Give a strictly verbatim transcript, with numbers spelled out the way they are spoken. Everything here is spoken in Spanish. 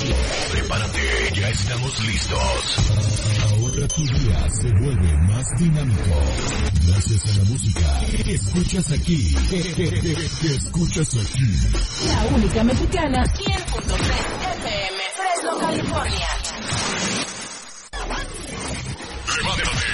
Prepárate, ya estamos listos. Ahora tu día se vuelve más dinámico. Gracias a la música que escuchas aquí. Que escuchas aquí. La única mexicana, cien punto tres F M.